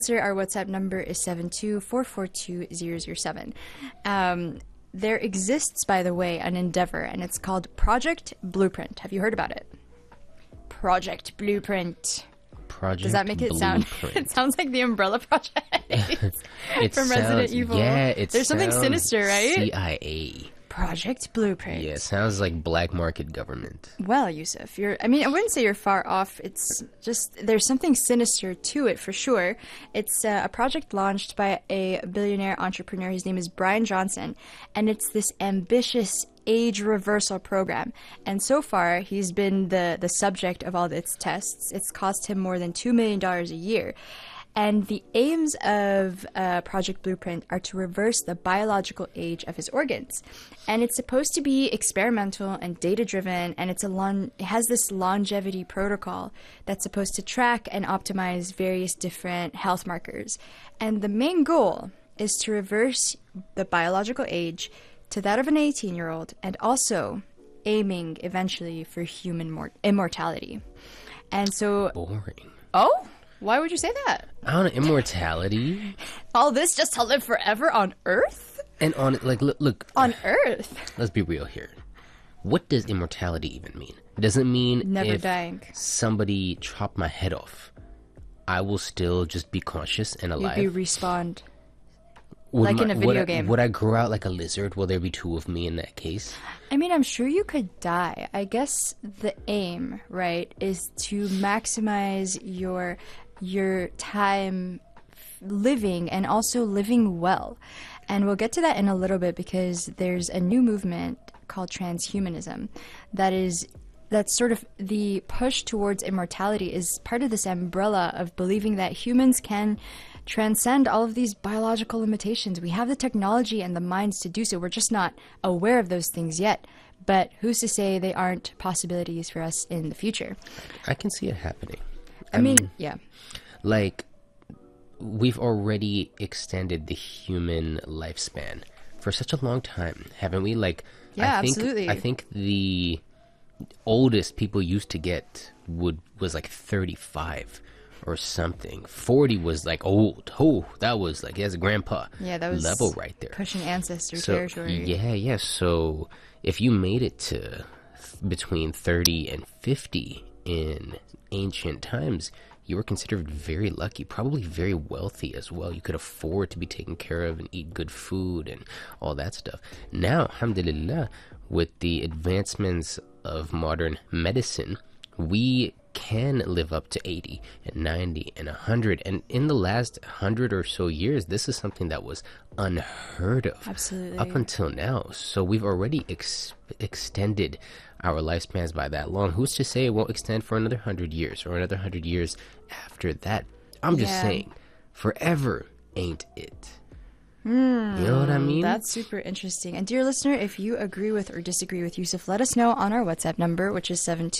Our WhatsApp number is 724420007. There exists, by the way, an endeavor, and it's called Project Blueprint. Have you heard about it? Project Blueprint. Project Does that make it sound? It sounds like the Umbrella Project from Resident Evil. Yeah, there's something sinister, right? CIA. Project Blueprint. Yeah, it sounds like black market government. Well, Yusuf, I wouldn't say you're far off. It's just, there's something sinister to it for sure. It's a project launched by a billionaire entrepreneur. His name is Brian Johnson, and it's this ambitious age reversal program. And so far, he's been the subject of all its tests. It's cost him more than $2 million a year. And the aims of Project Blueprint are to reverse the biological age of his organs. And it's supposed to be experimental and data-driven, and it has this longevity protocol that's supposed to track and optimize various different health markers. And the main goal is to reverse the biological age to that of an 18-year-old, and also aiming eventually for human immortality. And so... Boring. Oh? Why would you say that? I don't know, immortality. All this just to live forever on Earth? And on, like, look. On Earth? Let's be real here. What does immortality even mean? Does it mean never if dying. Somebody chopped my head off, I will still just be conscious and alive? You'd be respawned. Like in a video game. Would I grow out like a lizard? Will there be two of me in that case? I mean, I'm sure you could die. I guess the aim, right, is to maximize your time living and also living well. And we'll get to that in a little bit because there's a new movement called transhumanism that's sort of the push towards immortality is part of this umbrella of believing that humans can transcend all of these biological limitations. We have the technology and the minds to do so. We're just not aware of those things yet. But who's to say they aren't possibilities for us in the future? I can see it happening. I mean, yeah. Like, we've already extended the human lifespan for such a long time, haven't we? Like, yeah, absolutely. I think the oldest people used to get was like 35 or something. 40 was like old. Oh, that was like, as a grandpa. Yeah, that was level right there. Pushing ancestor territory. Yeah. So if you made it to between 30 and 50 in ancient times, you were considered very lucky, probably very wealthy as well. You could afford to be taken care of and eat good food and all that stuff. Now, alhamdulillah, with the advancements of modern medicine, we can live up to 80 and 90 and 100. And in the last 100 or so years, this is something that was unheard of. Absolutely. Up until now. So we've already extended our lifespans by that long. Who's to say it won't extend for another 100 years or another 100 years after that? I'm just saying, forever ain't it. You know what I mean? That's super interesting. And dear listener, if you agree with or disagree with Yusuf, let us know on our WhatsApp number, which is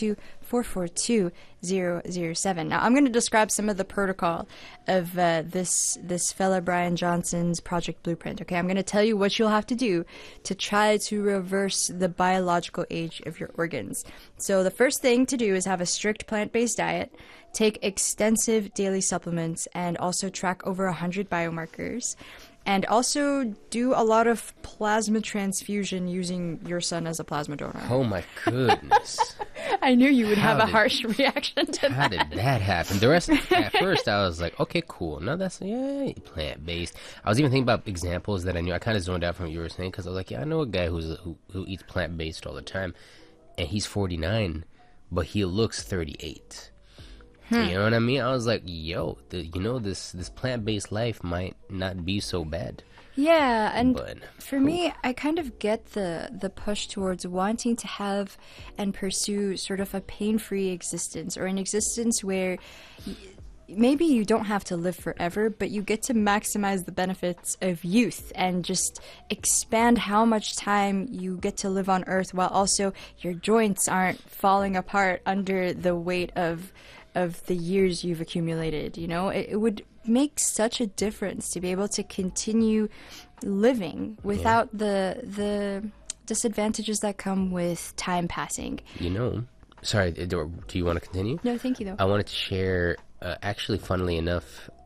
724420007. Now, I'm going to describe some of the protocol of this fella Brian Johnson's Project Blueprint. Okay, I'm going to tell you what you'll have to do to try to reverse the biological age of your organs. So the first thing to do is have a strict plant-based diet, take extensive daily supplements, and also track over 100 biomarkers. And also do a lot of plasma transfusion using your son as a plasma donor. Oh my goodness. I knew you would have a harsh reaction to that. How did that happen? The rest, at first I was like, okay, cool. No, that's, plant-based. I was even thinking about examples that I knew. I kind of zoned out from what you were saying because I was like, yeah, I know a guy who eats plant-based all the time. And he's 49, but he looks 38. You know what I mean? I was like, yo, this plant-based life might not be so bad. Yeah, and for me, I kind of get the push towards wanting to have and pursue sort of a pain-free existence, or an existence where maybe you don't have to live forever, but you get to maximize the benefits of youth and just expand how much time you get to live on Earth, while also your joints aren't falling apart under the weight of the years you've accumulated. You know, it would make such a difference to be able to continue living without the disadvantages that come with time passing. Sorry, do you want to continue? No, thank you, though. I wanted to share, actually, funnily enough,